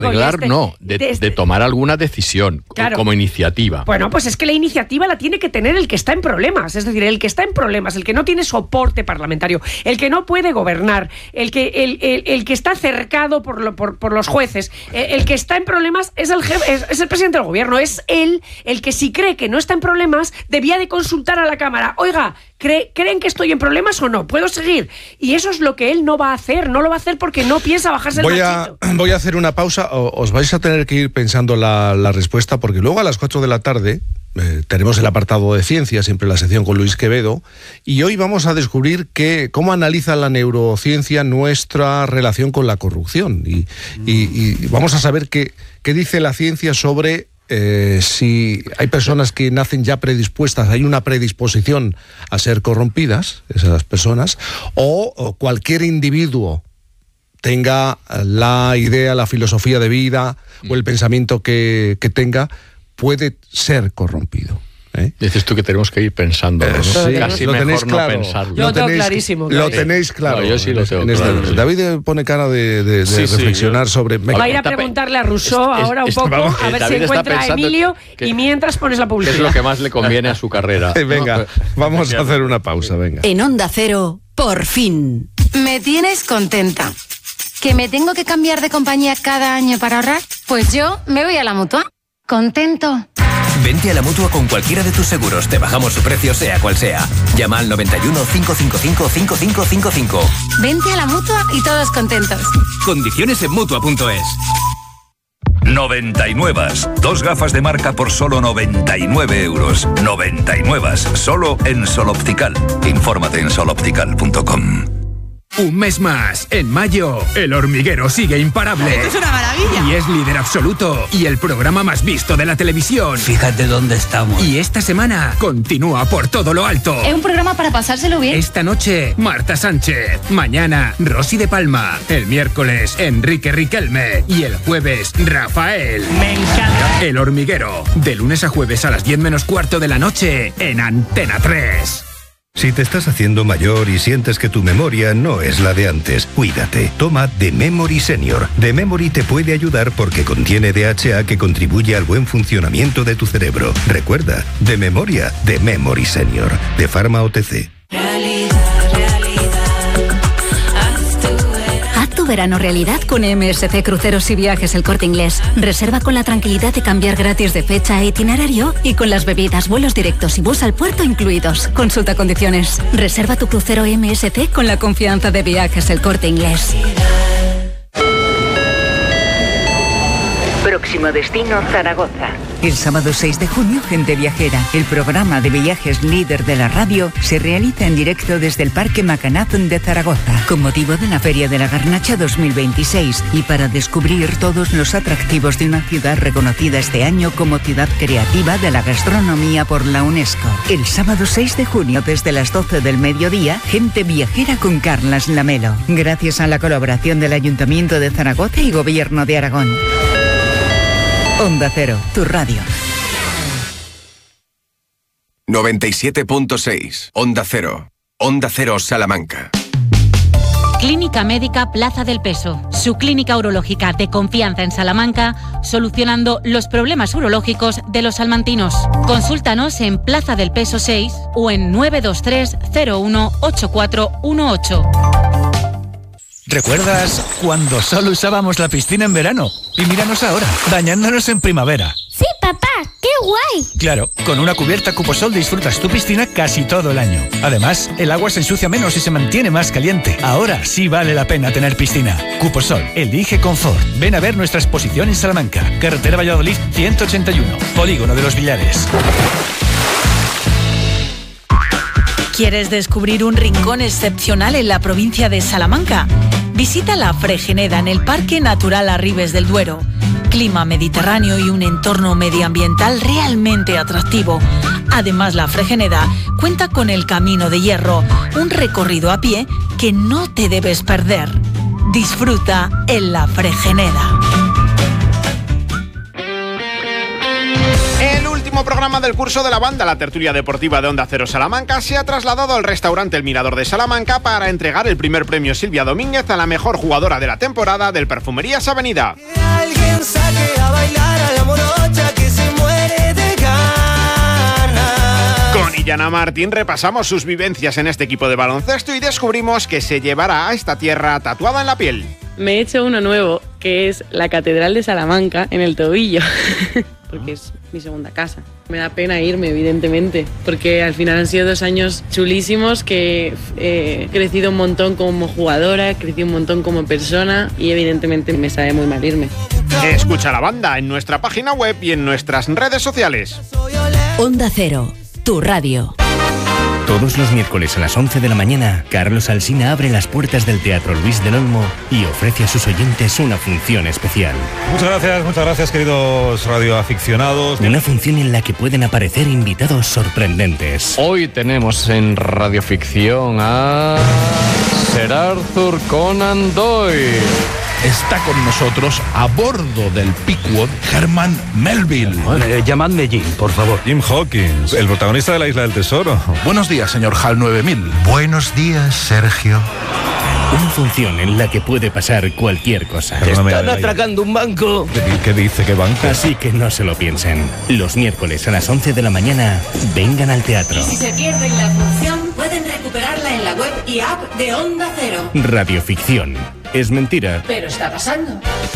Arreglar no, de tomar alguna decisión, claro, como iniciativa. Bueno, pues es que la iniciativa la tiene que tener el que está en problemas, es decir, el que está en problemas, el que no tiene soporte parlamentario, el que no puede gobernar, el que está cercado por los jueces, el que está en problemas es el jefe, es el presidente del gobierno, es él el que, si cree que no está en problemas, debía de consultar a la Cámara. Oiga, ¿creen que estoy en problemas o no? ¿Puedo seguir? Y eso es lo que él no va a hacer, no lo va a hacer porque no piensa bajarse el machito. Voy a hacer una pausa, os vais a tener que ir pensando la respuesta, porque luego a las 4 de la tarde tenemos el apartado de ciencia, siempre la sección con Luis Quevedo, y hoy vamos a descubrir cómo analiza la neurociencia nuestra relación con la corrupción, y vamos a saber qué dice la ciencia sobre si hay personas que nacen ya predispuestas, hay una predisposición a ser corrompidas, esas personas, o cualquier individuo tenga la idea, la filosofía de vida o el pensamiento que tenga, puede ser corrompido. Dices tú que tenemos que ir pensando, ¿no? Sí, casi lo mejor no claro. pensarlo. Yo lo tengo clarísimo. Lo tenéis claro. No, yo sí lo tengo claro. Sí. David pone cara de reflexionar sobre... Va a ir a preguntarle a Rousseau ahora un poco, a ver si encuentra a Emilio, y mientras pones la publicidad. Es lo que más le conviene a su carrera. Venga, vamos a hacer una pausa, venga. En Onda Cero, por fin. Me tienes contenta. ¿Que me tengo que cambiar de compañía cada año para ahorrar? Pues yo me voy a la Mutua. Contento. Vente a la Mutua con cualquiera de tus seguros. Te bajamos su precio, sea cual sea. Llama al 91 555 5555. Vente a la Mutua y todos contentos. Condiciones en Mutua.es. 99. 2 gafas de marca por solo 99 euros. 99. Solo en Sol Optical. Infórmate en soloptical.com. Un mes más, en mayo, El Hormiguero sigue imparable. ¡Esto es una maravilla! Y es líder absoluto y el programa más visto de la televisión. Fíjate dónde estamos. Y esta semana continúa por todo lo alto. Es un programa para pasárselo bien. Esta noche, Marta Sánchez. Mañana, Rosy de Palma. El miércoles, Enrique Riquelme. Y el jueves, Rafael. Me encanta. El Hormiguero, de lunes a jueves a las 10 menos cuarto de la noche en Antena 3. Si te estás haciendo mayor y sientes que tu memoria no es la de antes, cuídate. Toma The Memory Senior. The Memory te puede ayudar porque contiene DHA que contribuye al buen funcionamiento de tu cerebro. Recuerda, de memoria, The Memory Senior. De Pharma OTC. Tu verano realidad con MSC Cruceros y Viajes El Corte Inglés. Reserva con la tranquilidad de cambiar gratis de fecha e itinerario y con las bebidas, vuelos directos y bus al puerto incluidos. Consulta condiciones. Reserva tu crucero MSC con la confianza de Viajes El Corte Inglés. Próximo destino, Zaragoza. El sábado 6 de junio, Gente Viajera, el programa de viajes líder de la radio, se realiza en directo desde el Parque Macanazón de Zaragoza, con motivo de la Feria de la Garnacha 2026 y para descubrir todos los atractivos de una ciudad reconocida este año como ciudad creativa de la gastronomía por la UNESCO. El sábado 6 de junio, desde las 12 del mediodía, Gente Viajera con Carlas Lamelo, gracias a la colaboración del Ayuntamiento de Zaragoza y Gobierno de Aragón. Onda Cero, tu radio. 97.6, Onda Cero. Onda Cero Salamanca. Clínica Médica Plaza del Peso, su clínica urológica de confianza en Salamanca, solucionando los problemas urológicos de los salmantinos. Consúltanos en Plaza del Peso 6 o en 923 01 8418. ¿Recuerdas cuando solo usábamos la piscina en verano? Y míranos ahora, bañándonos en primavera. ¡Sí, papá! ¡Qué guay! Claro, con una cubierta Cuposol disfrutas tu piscina casi todo el año. Además, el agua se ensucia menos y se mantiene más caliente. Ahora sí vale la pena tener piscina. Cuposol, elige confort. Ven a ver nuestra exposición en Salamanca. Carretera Valladolid 181, Polígono de los Villares. ¿Quieres descubrir un rincón excepcional en la provincia de Salamanca? Visita la Fregeneda en el Parque Natural Arribes del Duero. Clima mediterráneo y un entorno medioambiental realmente atractivo. Además, la Fregeneda cuenta con el Camino de Hierro, un recorrido a pie que no te debes perder. Disfruta en la Fregeneda. El último programa del curso de la banda, la tertulia deportiva de Onda Cero Salamanca, se ha trasladado al restaurante El Mirador de Salamanca para entregar el primer premio Silvia Domínguez a la mejor jugadora de la temporada del Perfumerías Avenida. Alguien saque a bailar a la morocha que se muere de ganas. Con Illana Martín repasamos sus vivencias en este equipo de baloncesto y descubrimos que se llevará a esta tierra tatuada en la piel. Me he hecho uno nuevo, que es la Catedral de Salamanca en el tobillo, porque es mi segunda casa. Me da pena irme, evidentemente, porque al final han sido 2 años chulísimos, que he crecido un montón como jugadora, he crecido un montón como persona y evidentemente me sabe muy mal irme. Escucha la banda en nuestra página web y en nuestras redes sociales. Onda Cero, tu radio. Todos los miércoles a las 11 de la mañana, Carlos Alsina abre las puertas del Teatro Luis del Olmo y ofrece a sus oyentes una función especial. Muchas gracias, queridos radioaficionados. Una función en la que pueden aparecer invitados sorprendentes. Hoy tenemos en Radioficción a Sir Arthur Conan Doyle. Está con nosotros a bordo del Pequod Herman Melville. Llamadme Jim, por favor. Jim Hawkins, el protagonista de La Isla del Tesoro. Buenos días, señor HAL 9000. Buenos días, Sergio. Una función en la que puede pasar cualquier cosa. Están atracando un banco. ¿Qué dice? ¿Qué banco? Así que no se lo piensen. Los miércoles a las 11 de la mañana, vengan al teatro. Y si se pierden la función, pueden recuperarla en la web y app de Onda Cero. Radioficción. Es mentira. Pero está pasando.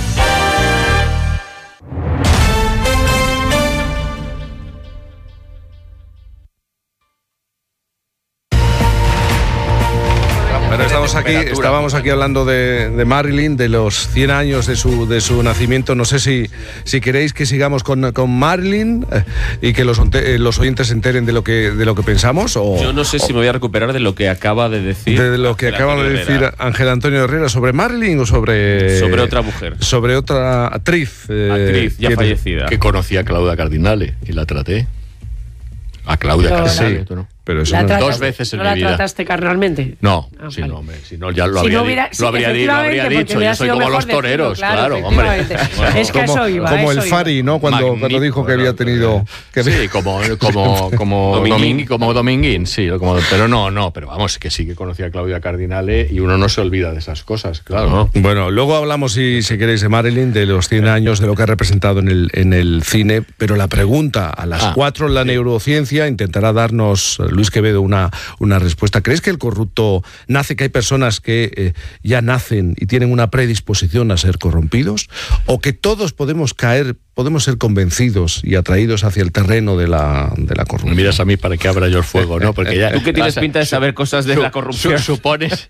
Bueno, estábamos aquí hablando de Marilyn, de los 100 años de su nacimiento. No sé si queréis que sigamos con Marilyn y que los oyentes se enteren de lo que pensamos. O, yo no sé si me voy a recuperar de lo que acaba de decir. De lo que acaba de decir Ángel Antonio Herrera sobre Marilyn o sobre otra mujer. Sobre otra actriz. Actriz ya fallecida. Que conocía a Claudia Cardinale y la traté. A Claudia Cardinale, sí, tú no. Pero eso dos veces en mi vida. ¿No la trataste carnalmente? No, vale. no, hombre, si no ya lo habría dicho. Yo soy como los toreros, claro, hombre. Bueno, es que eso iba. Como el Fari, ¿no? Cuando dijo que había tenido... Sí, como Dominguín, sí. Pero pero vamos, que sí que conocía a Claudia Cardinale y uno no se olvida de esas cosas, claro. Bueno, luego hablamos, si queréis, de Marilyn, de los 100 años, de lo que ha representado en el cine, pero la pregunta a las 4 en la neurociencia intentará darnos Luis Quevedo una respuesta. ¿Crees que el corrupto nace, que hay personas que ya nacen y tienen una predisposición a ser corrompidos? ¿O que todos podemos ser convencidos y atraídos hacia el terreno de la corrupción? Me miras a mí para que abra yo el fuego, ¿no? Porque ya... Tú que tienes pinta de saber cosas de la corrupción. Supones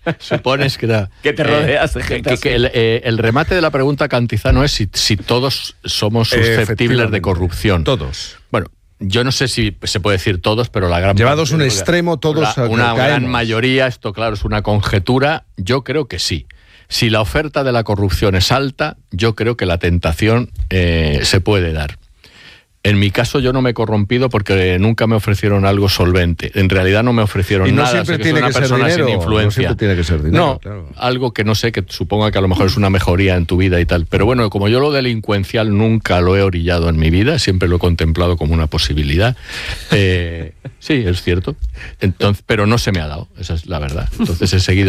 que te rodeas de gente que el remate de la pregunta Cantizano es si todos somos susceptibles de corrupción. Todos. Bueno, yo no sé si se puede decir todos, pero la gran llevados un extremo todos una gran mayoría, esto claro es una conjetura, yo creo que sí. Si la oferta de la corrupción es alta, yo creo que la tentación se puede dar. En mi caso yo no me he corrompido porque nunca me ofrecieron algo solvente. En realidad no me ofrecieron nada. Siempre tiene una que persona ser dinero, sin influencia. No siempre tiene que ser dinero. No, claro. Algo que no sé, que suponga que a lo mejor es una mejoría en tu vida y tal. Pero bueno, como yo lo delincuencial nunca lo he orillado en mi vida, siempre lo he contemplado como una posibilidad. Sí, es cierto. Entonces, pero no se me ha dado, esa es la verdad. Entonces he seguido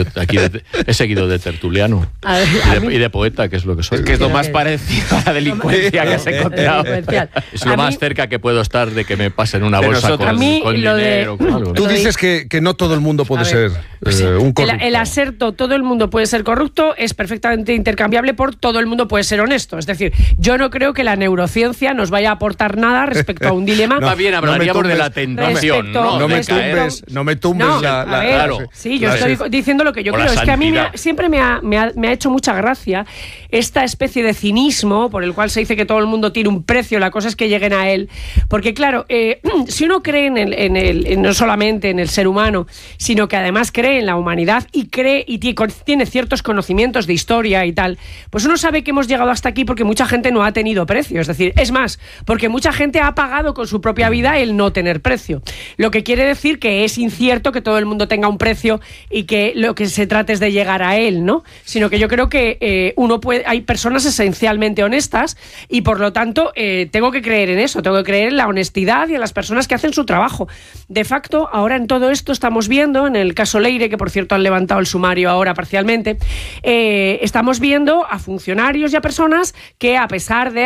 de tertuliano y de poeta, que es lo que soy. Es que es lo más parecido a la delincuencia que has encontrado. Es lo más cerca que puedo estar de que me pasen una bolsa con dinero. Con algo. Tú dices que no todo el mundo puede ser un corrupto. El aserto todo el mundo puede ser corrupto es perfectamente intercambiable por todo el mundo puede ser honesto. Es decir, yo no creo que la neurociencia nos vaya a aportar nada respecto a un dilema. Más bien hablaríamos de la tentación. No me tumbes claro. Sí, yo estoy diciendo lo que yo creo. Es que a mí siempre me ha hecho mucha gracia esta especie de cinismo por el cual se dice que todo el mundo tiene un precio, la cosa es que lleguen a él. Porque claro, si uno cree no solamente en el ser humano, sino que además cree en la humanidad y tiene ciertos conocimientos de historia y tal, pues uno sabe que hemos llegado hasta aquí porque mucha gente no ha tenido precio. Es decir, es más, porque mucha gente ha pagado con su propia vida el no tener precio. Lo que quiere decir que es incierto que todo el mundo tenga un precio y que lo que se trate es de llegar a él, ¿no? Sino que yo creo que hay personas esencialmente honestas y por lo tanto tengo que creer en eso, tengo que creer en la honestidad y en las personas que hacen su trabajo. De facto, ahora en todo esto estamos viendo, en el caso Leire, que por cierto han levantado el sumario ahora parcialmente, estamos viendo a funcionarios y a personas que, a pesar de